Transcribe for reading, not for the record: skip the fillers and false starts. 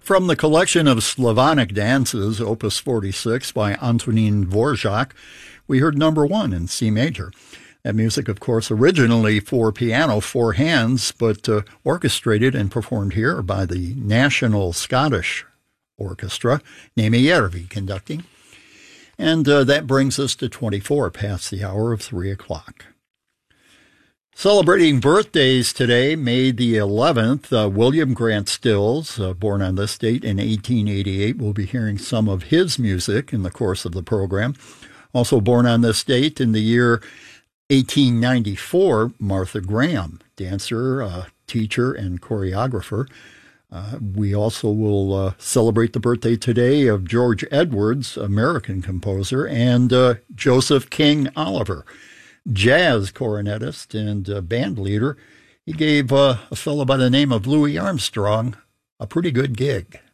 From the collection of Slavonic dances, Opus 46 by Antonín Dvořák, we heard number 1 in C major. That music, of course, originally for piano, 4 hands, but orchestrated and performed here by the National Scottish Orchestra, Némi Järvi conducting. And that brings us to 24 past the hour of 3 o'clock. Celebrating birthdays today, May the 11th, William Grant Stills, born on this date in 1888. We'll be hearing some of his music in the course of the program. Also born on this date in the year 1894, Martha Graham, dancer, teacher, and choreographer. We also will celebrate the birthday today of George Edwards, American composer, and Joseph King Oliver, jazz cornetist and band leader. He gave a fellow by the name of Louis Armstrong a pretty good gig.